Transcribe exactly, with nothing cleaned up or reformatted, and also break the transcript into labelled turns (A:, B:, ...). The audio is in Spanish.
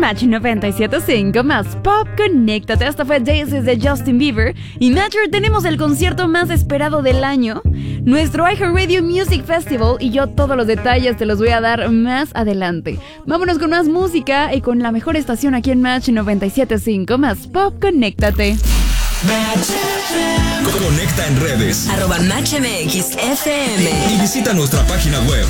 A: Match noventa y siete punto cinco más Pop, conéctate. Esta fue Daisies de Justin Bieber. Y Matcher, tenemos el concierto más esperado del año, nuestro iHeartRadio Music Festival, y yo todos los detalles te los voy a dar más adelante. Vámonos con más música y con la mejor estación aquí en Match noventa y siete punto cinco más Pop, conéctate.
B: Conecta en redes
C: arroba Match M X F M
B: y visita nuestra página web